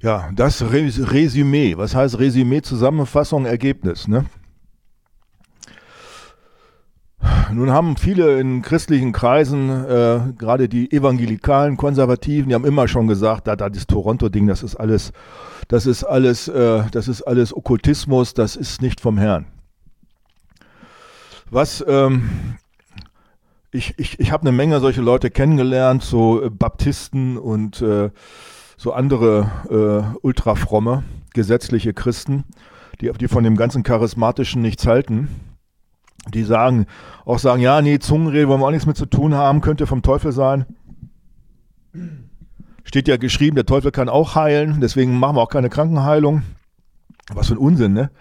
Ja, das Resümee. Was heißt Resümee? Zusammenfassung, Ergebnis, ne? Nun haben viele in christlichen Kreisen, gerade die evangelikalen Konservativen, die haben immer schon gesagt, das Toronto-Ding, das ist alles Okkultismus, das ist nicht vom Herrn. Ich habe eine Menge solche Leute kennengelernt, so Baptisten und so andere ultrafromme, gesetzliche Christen, die von dem ganzen Charismatischen nichts halten. Die sagen, ja, nee, Zungenrede wollen wir auch nichts mit zu tun haben, könnte vom Teufel sein. Steht ja geschrieben, der Teufel kann auch heilen, deswegen machen wir auch keine Krankenheilung. Was für ein Unsinn, ne?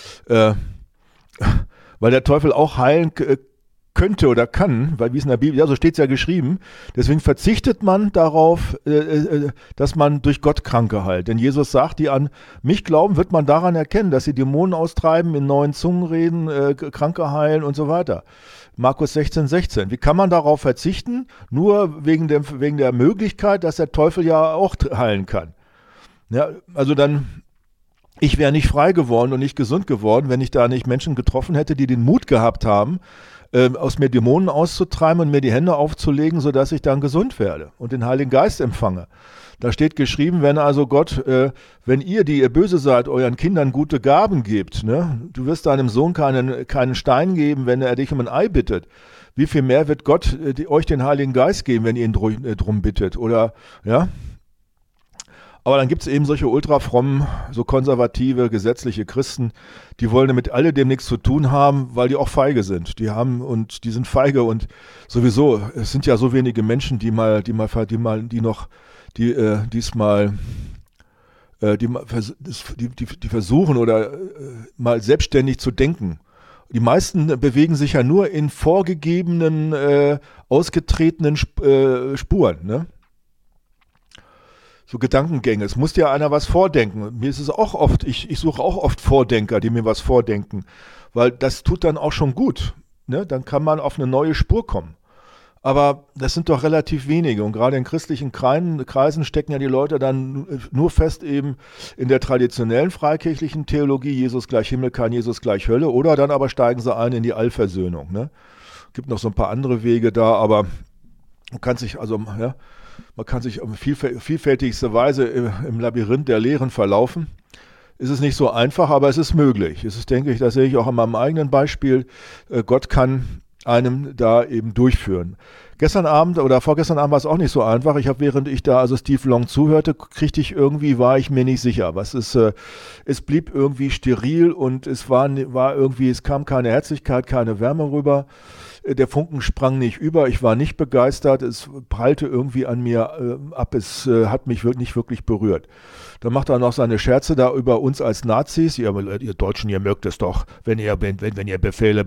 Weil der Teufel auch heilen könnte oder kann, weil wie es in der Bibel, ja, so steht es ja geschrieben, deswegen verzichtet man darauf, dass man durch Gott Kranke heilt. Denn Jesus sagt, die an mich glauben, wird man daran erkennen, dass sie Dämonen austreiben, in neuen Zungen reden, Kranke heilen und so weiter. Markus 16,16. Wie kann man darauf verzichten? Nur wegen der Möglichkeit, dass der Teufel ja auch heilen kann. Ja, also dann, ich wäre nicht frei geworden und nicht gesund geworden, wenn ich da nicht Menschen getroffen hätte, die den Mut gehabt haben, aus mir Dämonen auszutreiben und mir die Hände aufzulegen, sodass ich dann gesund werde und den Heiligen Geist empfange. Da steht geschrieben, wenn also Gott, wenn ihr, die ihr böse seid, euren Kindern gute Gaben gebt, ne? Du wirst deinem Sohn keinen Stein geben, wenn er dich um ein Ei bittet. Wie viel mehr wird Gott euch den Heiligen Geist geben, wenn ihr ihn drum bittet? Oder, ja? Aber dann gibt es eben solche ultrafrommen, so konservative, gesetzliche Christen, die wollen damit alledem nichts zu tun haben, weil die auch feige sind. Die sind feige und sowieso, es sind ja so wenige Menschen, die versuchen oder mal selbstständig zu denken. Die meisten bewegen sich ja nur in vorgegebenen, ausgetretenen Spuren, ne? So Gedankengänge. Es muss ja einer was vordenken. Mir ist es auch oft, ich suche auch oft Vordenker, die mir was vordenken, weil das tut dann auch schon gut. Ne? Dann kann man auf eine neue Spur kommen. Aber das sind doch relativ wenige und gerade in christlichen Kreisen stecken ja die Leute dann nur fest eben in der traditionellen freikirchlichen Theologie, Jesus gleich Himmel, kein Jesus gleich Hölle, oder dann aber steigen sie ein in die Allversöhnung. Ne? Gibt noch so ein paar andere Wege da, aber man kann sich auf vielfältigste Weise im Labyrinth der Lehren verlaufen. Ist es nicht so einfach, aber es ist möglich. Es ist, denke ich, das sehe ich auch an meinem eigenen Beispiel. Gott kann einem da eben durchführen. Gestern Abend oder vorgestern Abend war es auch nicht so einfach. Während ich da also Steve Long zuhörte, war ich mir nicht sicher. Es blieb irgendwie steril und es kam keine Herzlichkeit, keine Wärme rüber. Der Funken sprang nicht über, ich war nicht begeistert, es prallte irgendwie an mir ab, es hat mich nicht wirklich berührt. Dann macht er noch seine Scherze da über uns als Nazis. Ihr Deutschen, ihr mögt es doch, wenn ihr Befehle